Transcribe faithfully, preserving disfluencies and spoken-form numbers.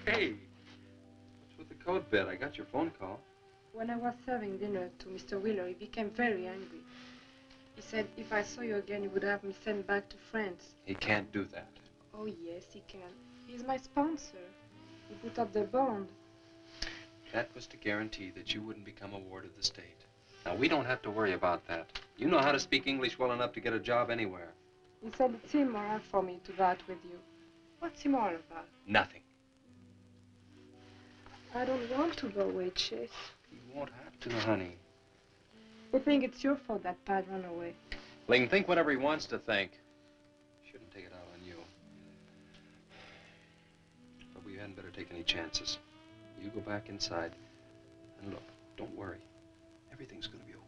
Hey, what's with the coat bed? I got your phone call. When I was serving dinner to Mister Wheeler, he became very angry. He said if I saw you again, he would have me sent back to France. He can't do that. Oh, yes, he can. He's my sponsor. He put up the bond. That was to guarantee that you wouldn't become a ward of the state. Now, we don't have to worry about that. You know how to speak English well enough to get a job anywhere. He said it's immoral for me to go out with you. What's immoral about? Nothing. I don't want to go away, Chase. You won't have to, honey. I think it's your fault that Pat ran away. Well, he can think whatever he wants to think. Shouldn't take it out on you. But we hadn't better take any chances. You go back inside, and look, don't worry. Everything's gonna be okay.